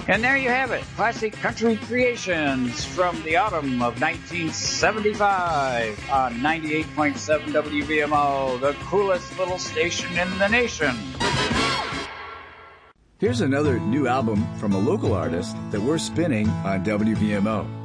And there you have it, classic country creations from the autumn of 1975 on 98.7 WVMO, the coolest little station in the nation. Here's another new album from a local artist that we're spinning on WVMO.